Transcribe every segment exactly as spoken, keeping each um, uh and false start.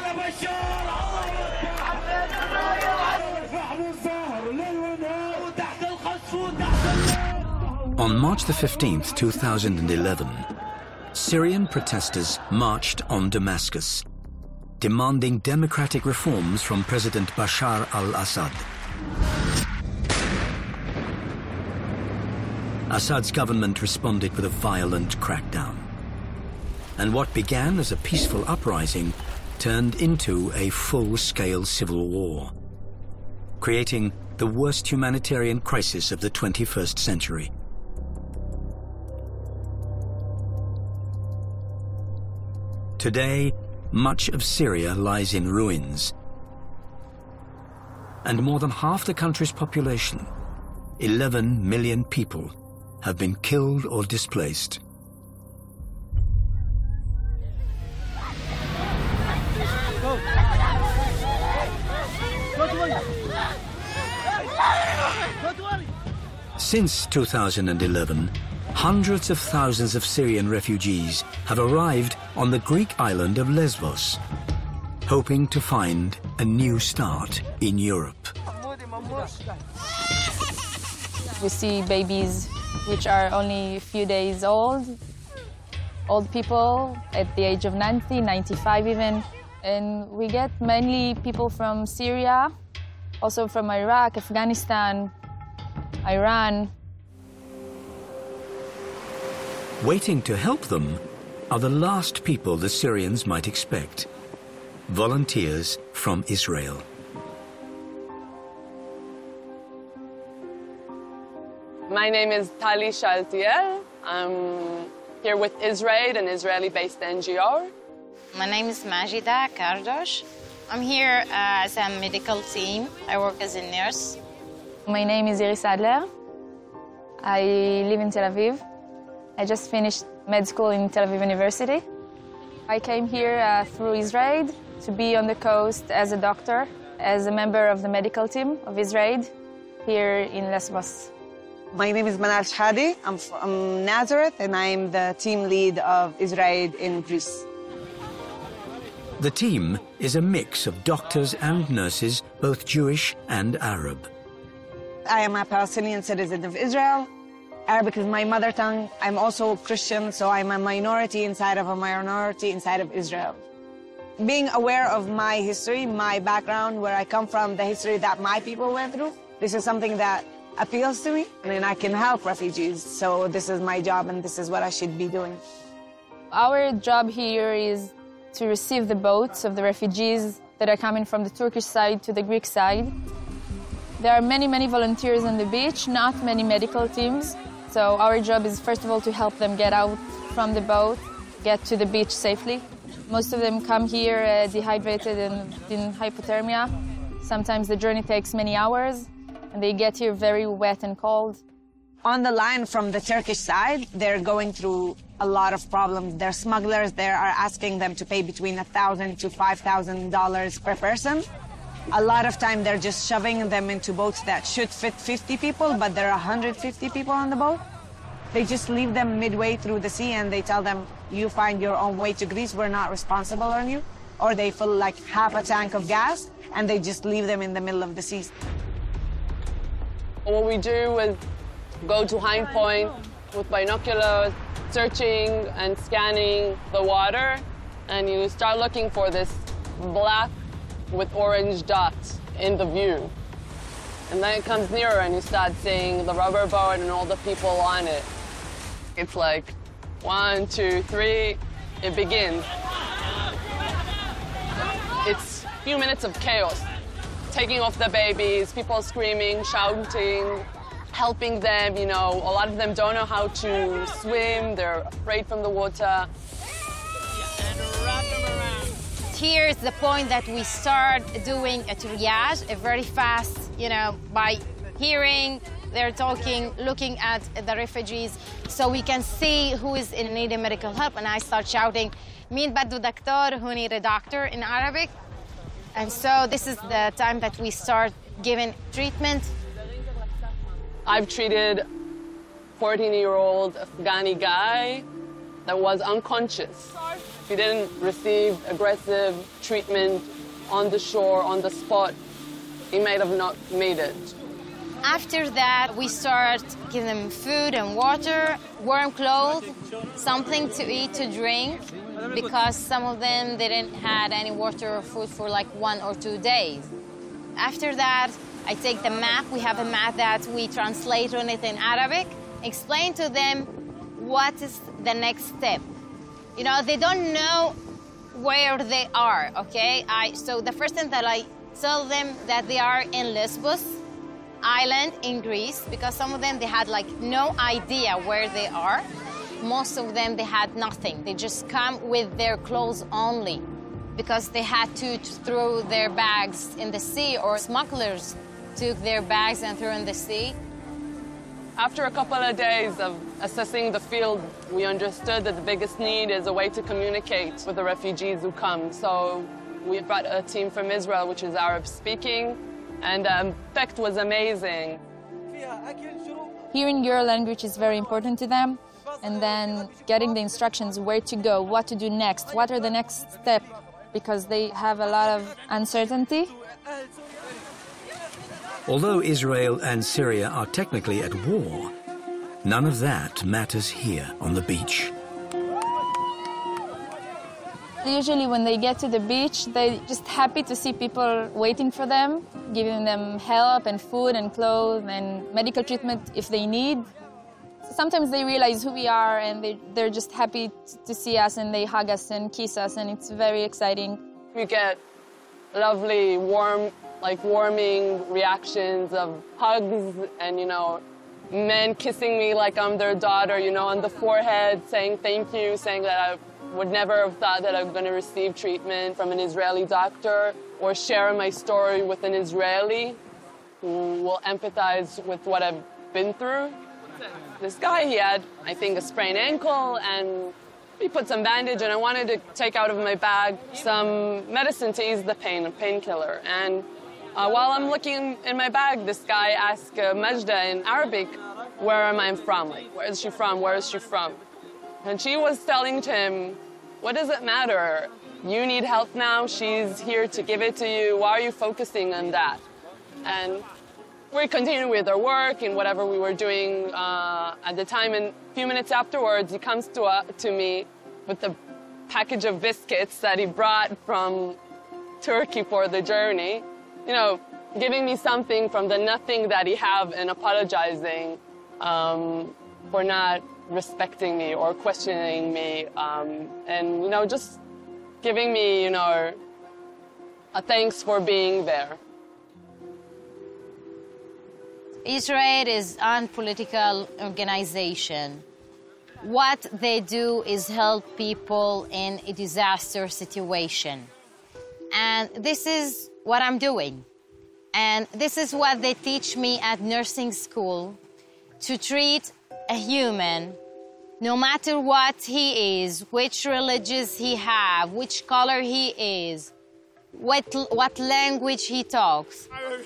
On March the fifteenth, two thousand eleven, Syrian protesters marched on Damascus, demanding democratic reforms from President Bashar al-Assad. Assad's government responded with a violent crackdown. And what began as a peaceful uprising turned into a full-scale civil war, creating the worst humanitarian crisis of the twenty-first century. Today, much of Syria lies in ruins, and more than half the country's population, eleven million people, have been killed or displaced. Since two thousand eleven, hundreds of thousands of Syrian refugees have arrived on the Greek island of Lesbos, hoping to find a new start in Europe. We see babies which are only a few days old, old people at the age of ninety, ninety-five even, and we get mainly people from Syria, also from Iraq, Afghanistan, Iran. Waiting to help them are the last people the Syrians might expect: volunteers from Israel. My name is Tali Shaltiel. I'm here with Israel, an Israeli-based N G O. My name is Majida Kardosh. I'm here uh, as a medical team. I work as a nurse. My name is Iris Adler. I live in Tel Aviv. I just finished med school in Tel Aviv University. I came here uh, through Israel to be on the coast as a doctor, as a member of the medical team of Israel here in Lesbos. My name is Manal Shhadi. I'm from Nazareth, and I'm the team lead of Israel in Greece. The team is a mix of doctors and nurses, both Jewish and Arab. I am a Palestinian citizen of Israel. Arabic is my mother tongue. I'm also Christian, so I'm a minority inside of a minority inside of Israel. Being aware of my history, my background, where I come from, the history that my people went through, this is something that appeals to me, and I can help refugees. So this is my job, and this is what I should be doing. Our job here is to receive the boats of the refugees that are coming from the Turkish side to the Greek side. There are many, many volunteers on the beach, not many medical teams. So our job is, first of all, to help them get out from the boat, get to the beach safely. Most of them come here uh, dehydrated and in hypothermia. Sometimes the journey takes many hours, and they get here very wet and cold. On the line from the Turkish side, they're going through a lot of problems. Their smugglers there are asking them to pay between one thousand dollars to five thousand dollars per person. A lot of time they're just shoving them into boats that should fit fifty people, but there are one hundred fifty people on the boat. They just leave them midway through the sea and they tell them, you find your own way to Greece, we're not responsible on you. Or they fill like half a tank of gas and they just leave them in the middle of the sea. What we do is go to Hind Point with binoculars, searching and scanning the water, and you start looking for this black with orange dots in the view. And then it comes nearer and you start seeing the rubber boat and all the people on it. It's like one, two, three, it begins. It's a few minutes of chaos. Taking off the babies, people screaming, shouting, helping them, you know. A lot of them don't know how to swim, they're afraid from the water. Here is the point that we start doing a triage, a very fast, you know, by hearing, they're talking, looking at the refugees, so we can see who is in need of medical help. And I start shouting, "Min baddu doctor," who need a doctor in Arabic. And so this is the time that we start giving treatment. I've treated a fourteen-year-old Afghani guy that was unconscious. If he didn't receive aggressive treatment on the shore, on the spot, he might have not made it. After that, we start giving them food and water, warm clothes, something to eat, to drink, because some of them didn't have any water or food for like one or two days. After that, I take the map. We have a map that we translate on it in Arabic, explain to them what is the next step. You know, they don't know where they are, okay? I, so the first thing that I tell them that they are in Lesbos island in Greece, because some of them, they had like no idea where they are. Most of them, they had nothing. They just come with their clothes only because they had to, to throw their bags in the sea, or smugglers took their bags and threw in the sea. After a couple of days of assessing the field, we understood that the biggest need is a way to communicate with the refugees who come. So we brought a team from Israel, which is Arab-speaking, and the effect was amazing. Hearing your language is very important to them, and then getting the instructions where to go, what to do next, what are the next steps, because they have a lot of uncertainty. Although Israel and Syria are technically at war, none of that matters here on the beach. Usually when they get to the beach, they're just happy to see people waiting for them, giving them help and food and clothes and medical treatment if they need. Sometimes they realize who we are, and they, they're just happy to see us, and they hug us and kiss us, and it's very exciting. We get lovely, warm, like warming reactions of hugs and, you know, men kissing me like I'm their daughter, you know, on the forehead, saying thank you, saying that I would never have thought that I'm going to receive treatment from an Israeli doctor, or share my story with an Israeli who will empathize with what I've been through. This guy, he had, I think, a sprained ankle, and he put some bandage, and I wanted to take out of my bag some medicine to ease the pain, a painkiller. And uh, while I'm looking in my bag, this guy asked uh, Majda in Arabic, where am I from? Like, where is she from? Where is she from? And she was telling to him, what does it matter? You need help now. She's here to give it to you. Why are you focusing on that? And we continued with our work and whatever we were doing uh, at the time. And a few minutes afterwards, he comes to, uh, to me with a package of biscuits that he brought from Turkey for the journey. You know, giving me something from the nothing that he have, and apologizing um, for not respecting me or questioning me. Um, and, you know, just giving me, you know, a thanks for being there. Israel is an political organization. What they do is help people in a disaster situation. And this is what I'm doing. And this is what they teach me at nursing school, to treat a human, no matter what he is, which religions he have, which color he is, what, what language he talks.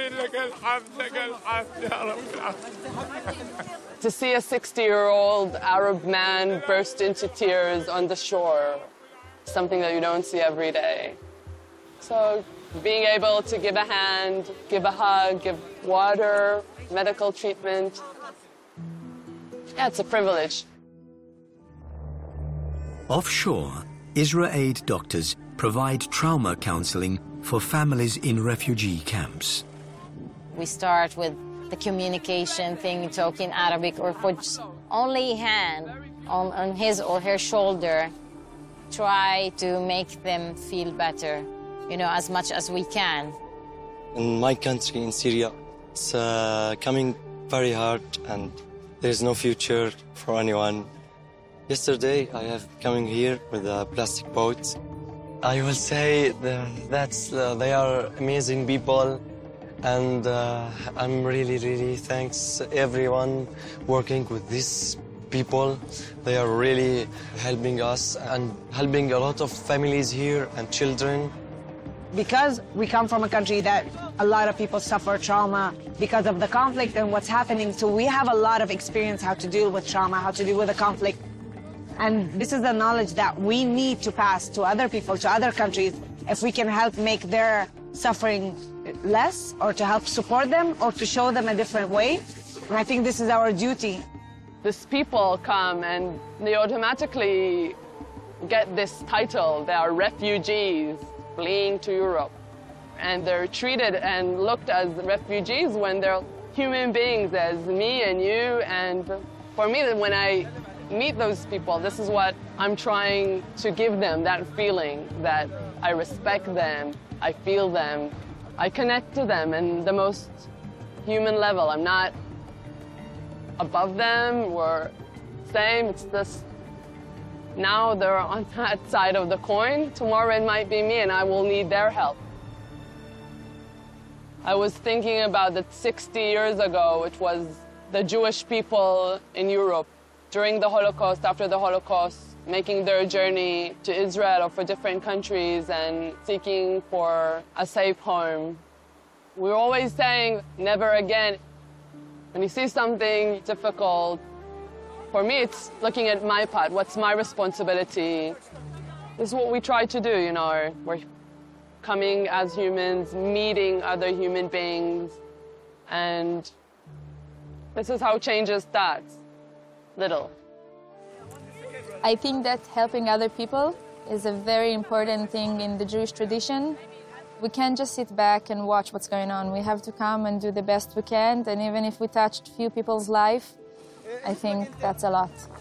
To see a sixty-year-old Arab man burst into tears on the shore, something that you don't see every day. So being able to give a hand, give a hug, give water, medical treatment, yeah, it's a privilege. Offshore, IsraAid doctors provide trauma counseling for families in refugee camps. We start with the communication thing, talking Arabic, or put only hand on, on his or her shoulder, try to make them feel better, you know, as much as we can. In my country, in Syria, it's uh, coming very hard, and there's no future for anyone. Yesterday, I have coming here with a plastic boat. I will say that uh, they are amazing people, and uh, I'm really, really thanks everyone working with these people. They are really helping us and helping a lot of families here and children. Because we come from a country that a lot of people suffer trauma because of the conflict and what's happening, so we have a lot of experience how to deal with trauma, how to deal with the conflict. And this is the knowledge that we need to pass to other people, to other countries, if we can help make their suffering less, or to help support them, or to show them a different way. And I think this is our duty. These people come and they automatically get this title. They are refugees fleeing to Europe. And they're treated and looked as refugees when they're human beings, as me and you. And for me, when I meet those people, this is what I'm trying to give them, that feeling that I respect them, I feel them, I connect to them in the most human level. I'm not above them or same, it's just now they're on that side of the coin. Tomorrow it might be me and I will need their help. I was thinking about that sixty years ago, it was the Jewish people in Europe during the Holocaust, after the Holocaust, making their journey to Israel or for different countries and seeking for a safe home. We're always saying, never again. When you see something difficult, for me, it's looking at my part. What's my responsibility? This is what we try to do, you know. We're coming as humans, meeting other human beings, and this is how changes starts, little. I think that helping other people is a very important thing in the Jewish tradition. We can't just sit back and watch what's going on. We have to come and do the best we can, and even if we touched few people's life, I think that's a lot.